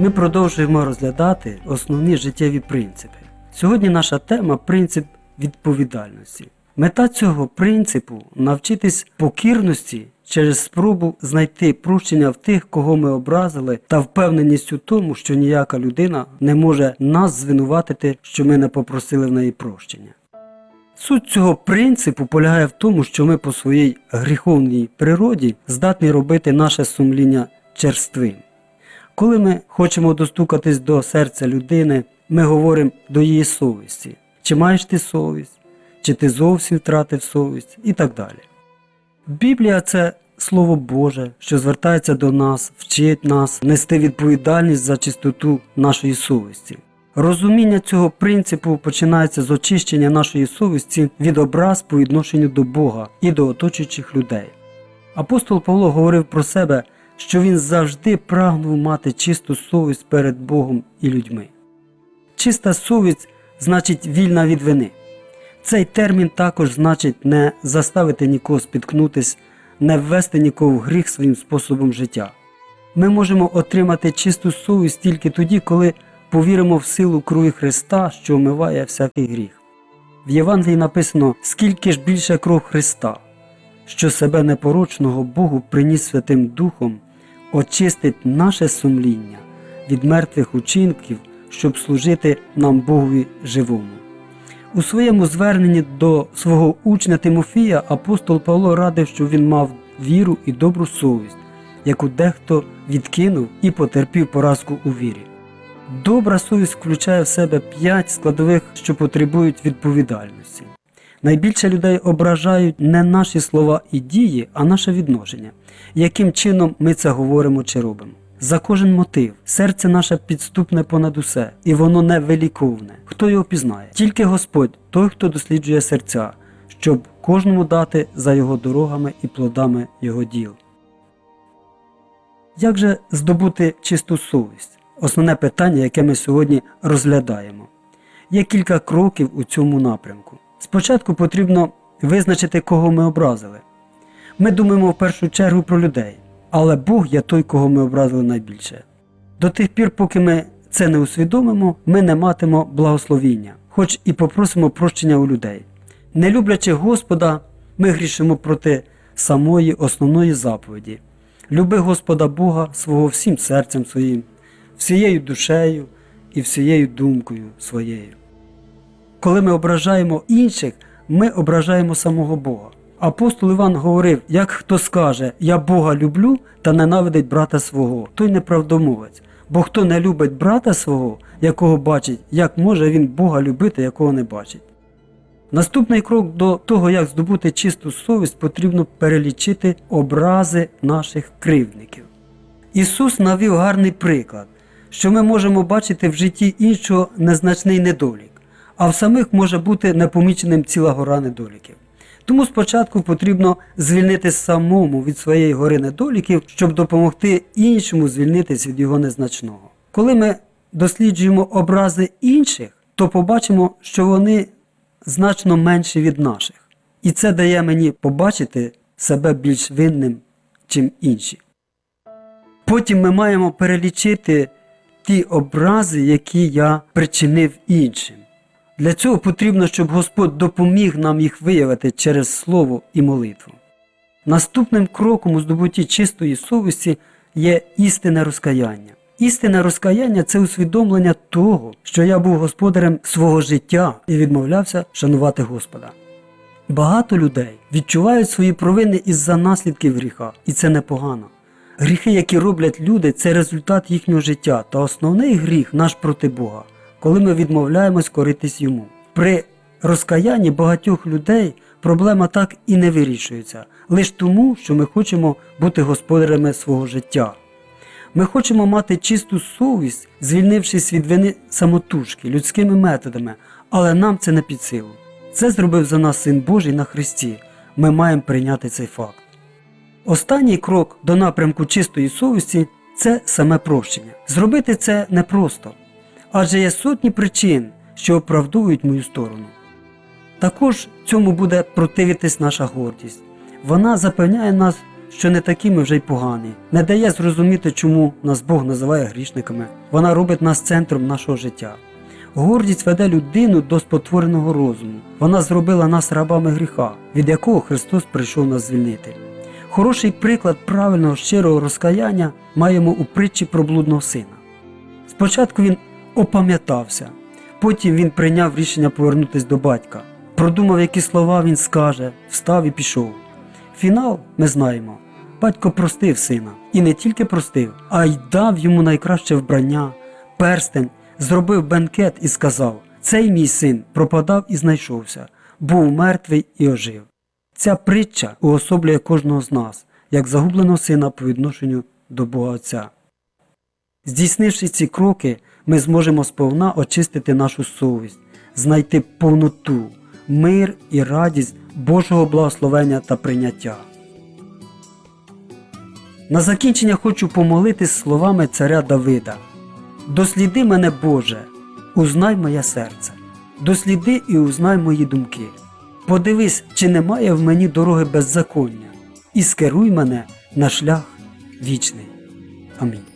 ми продовжуємо розглядати основні життєві принципи. Сьогодні наша тема – принцип відповідальності. Мета цього принципу – навчитись покірності через спробу знайти прощення в тих, кого ми образили, та впевненість у тому, що ніяка людина не може нас звинуватити, що ми не попросили в неї прощення. Суть цього принципу полягає в тому, що ми по своїй гріховній природі здатні робити наше сумління черствим. Коли ми хочемо достукатись до серця людини, ми говоримо до її совісті. Чи маєш ти совість? Чи ти зовсім втратив совість? І так далі. Біблія – це Слово Боже, що звертається до нас, вчить нас нести відповідальність за чистоту нашої совісті. Розуміння цього принципу починається з очищення нашої совісті від образ по відношенню до Бога і до оточуючих людей. Апостол Павло говорив про себе, що він завжди прагнув мати чисту совість перед Богом і людьми. Чиста совість значить вільна від вини. Цей термін також значить не заставити нікого спіткнутись, не ввести нікого в гріх своїм способом життя. Ми можемо отримати чисту совість тільки тоді, коли повіримо в силу крові Христа, що омиває всякий гріх. В Євангелії написано: «Скільки ж більше кров Христа, що себе непорочного Богу приніс Святим Духом, очистить наше сумління від мертвих учинків, щоб служити нам Богові живому». У своєму зверненні до свого учня Тимофія апостол Павло радив, щоб він мав віру і добру совість, яку дехто відкинув і потерпів поразку у вірі. Добра совість включає в себе 5 складових, що потребують відповідальності. Найбільше людей ображають не наші слова і дії, а наше відношення, яким чином ми це говоримо чи робимо. За кожен мотив серце наше підступне понад усе, і воно невиліковне. Хто його пізнає? Тільки Господь, той, хто досліджує серця, щоб кожному дати за його дорогами і плодами його діл. Як же здобути чисту совість? Основне питання, яке ми сьогодні розглядаємо. Є кілька кроків у цьому напрямку. Спочатку потрібно визначити, кого ми образили. Ми думаємо в першу чергу про людей, але Бог є той, кого ми образили найбільше. До тих пір, поки ми це не усвідомимо, ми не матимемо благословіння, хоч і попросимо прощення у людей. Не люблячи Господа, ми грішимо проти самої основної заповіді. Люби Господа Бога свого всім серцем своїм, всією душею і всією думкою своєю. Коли ми ображаємо інших, ми ображаємо самого Бога. Апостол Іван говорив: як хто скаже «я Бога люблю» та ненавидить брата свого, той неправдомовець. Бо хто не любить брата свого, якого бачить, як може він Бога любити, якого не бачить? Наступний крок до того, як здобути чисту совість, потрібно перелічити образи наших кривдників. Ісус навів гарний приклад, що ми можемо бачити в житті іншого незначний недолік, а в самих може бути непоміченим ціла гора недоліків. Тому спочатку потрібно звільнитись самому від своєї гори недоліків, щоб допомогти іншому звільнитись від його незначного. Коли ми досліджуємо образи інших, то побачимо, що вони значно менші від наших. І це дає мені побачити себе більш винним, чим інші. Потім ми маємо перелічити ті образи, які я причинив іншим. Для цього потрібно, щоб Господь допоміг нам їх виявити через слово і молитву. Наступним кроком у здобутті чистої совісті є істинне розкаяння. Істинне розкаяння – це усвідомлення того, що я був господарем свого життя і відмовлявся шанувати Господа. Багато людей відчувають свої провини із-за наслідків гріха, і це непогано. Гріхи, які роблять люди – це результат їхнього життя, та основний гріх наш проти Бога, коли ми відмовляємось коритись Йому. При розкаянні багатьох людей проблема так і не вирішується, лише тому, що ми хочемо бути господарями свого життя. Ми хочемо мати чисту совість, звільнившись від вини самотужки, людськими методами, але нам це не під силу. Це зробив за нас Син Божий на Христі. Ми маємо прийняти цей факт. Останній крок до напрямку чистої совісті – це саме прощення. Зробити це непросто, адже є сотні причин, що оправдовують мою сторону. Також цьому буде противитись наша гордість. Вона запевняє нас, що не такі ми вже й погані, не дає зрозуміти, чому нас Бог називає грішниками. Вона робить нас центром нашого життя. Гордість веде людину до спотвореного розуму. Вона зробила нас рабами гріха, від якого Христос прийшов нас звільнити. Хороший приклад правильного щирого розкаяння маємо у притчі про блудного сина. Спочатку він опам'ятався, потім він прийняв рішення повернутися до батька. Продумав, які слова він скаже, встав і пішов. Фінал ми знаємо. Батько простив сина. І не тільки простив, а й дав йому найкраще вбрання, перстень, зробив бенкет і сказав: «Цей мій син пропадав і знайшовся, був мертвий і ожив». Ця притча уособлює кожного з нас, як загубленого сина по відношенню до Бога Отця. Здійснивши ці кроки, ми зможемо сповна очистити нашу совість, знайти повноту, мир і радість Божого благословення та прийняття. На закінчення хочу помолитись словами царя Давида. «Досліди мене, Боже, узнай моє серце, досліди і узнай мої думки. Подивись, чи немає в мені дороги беззаконня, і скеруй мене на шлях вічний». Амінь.